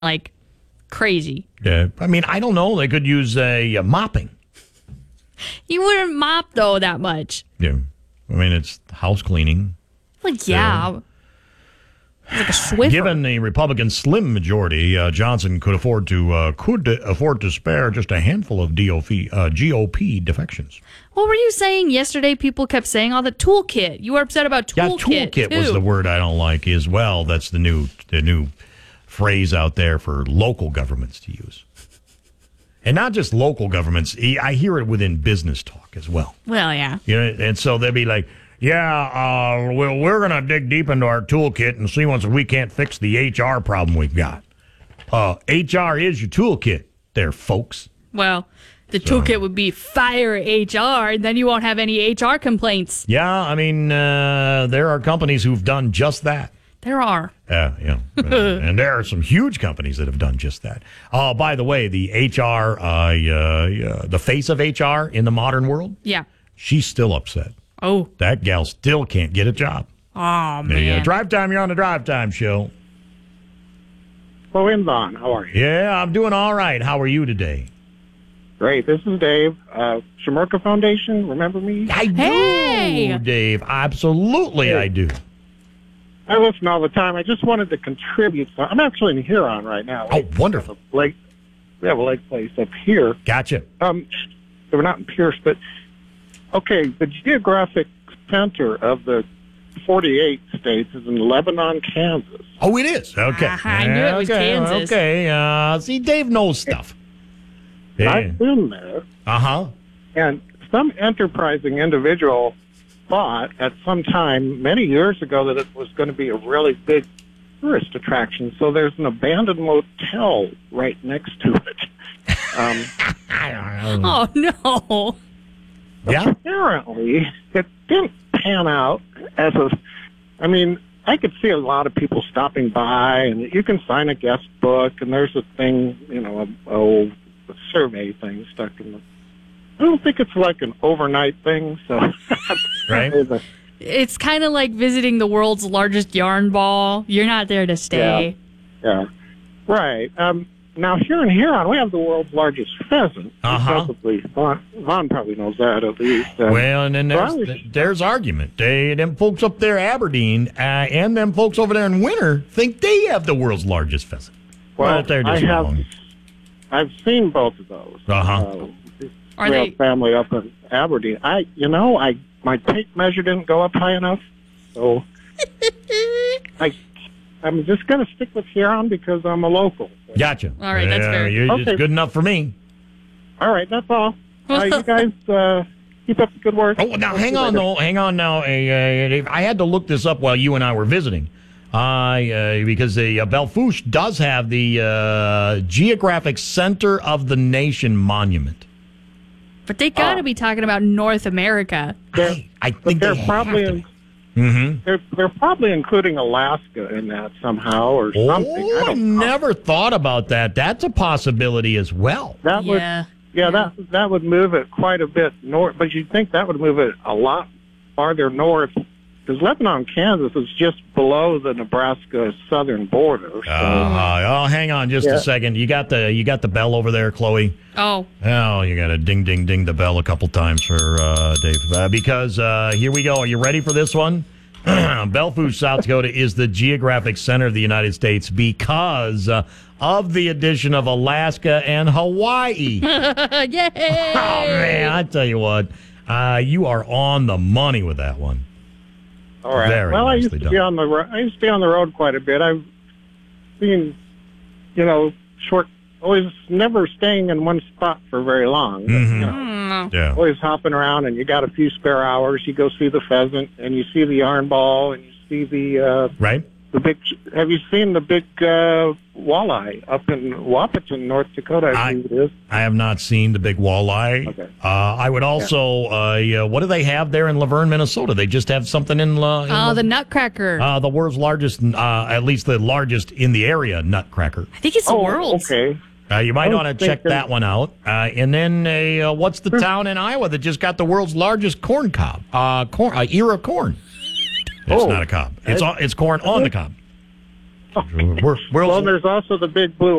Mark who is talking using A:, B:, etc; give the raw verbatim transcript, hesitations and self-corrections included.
A: like crazy.
B: Yeah, I mean, I don't know. They could use a, a mopping.
A: You wouldn't mop though that much.
B: Yeah, I mean it's house cleaning.
A: Like yeah, like a Swiffer.
B: Given the Republican slim majority, uh, Johnson could afford to uh, could afford to spare just a handful of D O P, uh, G O P defections.
A: What were you saying yesterday? People kept saying all the toolkit. You were upset about toolkit.
B: Yeah, toolkit
A: too.
B: was the word I don't like as well. That's the new the new phrase out there for local governments to use. And not just local governments. I hear it within business talk as well.
A: Well, yeah.
B: You know, and so they'll be like, yeah, uh, well, we're going to dig deep into our toolkit and see once we can't fix the H R problem we've got. Uh, H R is your toolkit there, folks.
A: Well, the
B: So-
A: toolkit would be fire H R, and then you won't have any H R complaints.
B: Yeah, I mean, uh, there are companies who've done just that.
A: There are.
B: Yeah, yeah. And there are some huge companies that have done just that. Oh, by the way, the H R, uh, uh, uh, the face of H R in the modern world,
A: Yeah.
B: she's still upset.
A: Oh.
B: That gal still can't get a job.
A: Oh,
B: The, uh,
A: man.
B: drive time, you're on the drive time show.
C: Chloe and Vaughn, how are you?
B: Yeah, I'm doing all right. How are you today?
C: Great. This is Dave. Uh, Shamirka Foundation, remember me?
B: I do,
A: Hey!
B: Dave. Absolutely,
C: Hey.
B: I do.
C: I listen all the time. I just wanted to contribute. So I'm actually in Huron right now.
B: Oh, wonderful.
C: Lake, we have a lake place up here.
B: Gotcha.
C: Um, so we're not in Pierce, but okay. The geographic center of the forty-eight states is in Lebanon, Kansas.
B: Oh, it is? Okay.
A: Uh-huh, I knew it was
B: okay,
A: Kansas.
B: Okay. Uh, see, Dave knows stuff.
C: And
B: Yeah.
C: I've been there,
B: Uh-huh.
C: and some enterprising individual thought at some time many years ago that it was going to be a really big tourist attraction. So there's an abandoned motel right next to it. Um,
A: Oh, no.
B: Yeah.
C: apparently, it didn't pan out as a. I mean, I could see a lot of people stopping by, and you can sign a guest book, and there's a thing, you know, a, a, a survey thing stuck in the. I don't think it's like an overnight thing, so.
B: Right.
A: It's kind of like visiting the world's largest yarn ball. You're not there to stay.
C: Yeah. Right. Um, now, here in Huron, we have the world's largest pheasant.
B: Uh-huh.
C: Probably, Vaughn, Vaughn probably knows that at least. Uh,
B: Well, and then there's,
C: Well, I was-
B: there's argument. They, them folks up there, Aberdeen, uh, and them folks over there in Winter think they have the world's largest pheasant. Well, they're
C: I
B: just
C: have,
B: wrong.
C: I've seen both of those.
B: Uh-huh.
C: Uh,
A: Are
C: we have
A: they-
C: family up in Aberdeen. I, you know, I my tape measure didn't go up high enough, so I, I'm just going to stick with Huron because I'm a local.
B: Gotcha.
A: All right, that's
B: Yeah,
A: fair.
B: You're
C: Okay.
B: just good enough for me.
C: All right, that's all. Uh, you guys uh, keep up the good work.
B: Oh, now
C: Talk
B: hang
C: to you
B: on,
C: later.
B: though. Hang on now. Uh, uh, Dave. I had to look this up while you and I were visiting. Uh, uh, because the uh, Belfouche does have the uh, Geographic Center of the Nation Monument.
A: But they got to
C: Oh.
A: be talking about North America.
C: They're-
B: I, I
C: But
B: think
C: they're
B: they
C: probably
B: have to.
C: in,
B: Mm-hmm.
C: they're they're probably including Alaska in that somehow or something. I
B: Oh, I
C: don't know.
B: never thought about that. That's a possibility as well.
C: That would
A: Yeah.
C: yeah, that that would move it quite a bit north. But you'd think that would move it a lot farther north because Lebanon, Kansas is just below the Nebraska southern border. So.
B: Uh, oh, hang on just
C: Yeah.
B: a second. You got the you got the bell over there, Chloe.
A: Oh,
B: Oh, you got to ding, ding, ding the bell a couple times for uh, Dave. Uh, because uh, here we go. Are you ready for this one? Belfouche, South Dakota is the geographic center of the United States because uh, of the addition of Alaska and Hawaii. oh,
A: yay!
B: man, I tell you what. Uh, you are on the money with that one.
C: All right.
B: Very
C: well, I used
B: nicely
C: to
B: done.
C: be on the ro- I used to be on the road quite a bit. I've seen, you know, short. Always never staying in one spot for very long. But,
B: Mhm.
C: you know,
A: Mm.
B: Yeah.
C: always hopping around, and you got a few spare hours. You go see the pheasant, and you see the yarn ball, and you see the uh,
B: Right?
C: the big. Have you seen the big uh, walleye up in Wapaton, North Dakota? I
B: I-
C: believe it is.
B: I have not seen the big walleye.
C: Okay.
B: Uh, I would also, uh, yeah, what do they have there in Laverne, Minnesota? They just have something in, uh, in
A: Oh,
B: La-
A: the Nutcracker.
B: uh, the world's largest, uh, at least the largest in the area, nutcracker.
A: I think it's the
C: Oh,
A: world's.
C: okay.
B: Uh, you might
C: I was
B: want to check
C: thinking-
B: that one out. Uh, and then, uh, what's the town in Iowa that just got the world's largest corn cob? Uh, corn, uh, ear of corn. It's
C: Oh.
B: not a cob. It's on, it's corn on the cob. We're, we're,
C: Well, there's also the big blue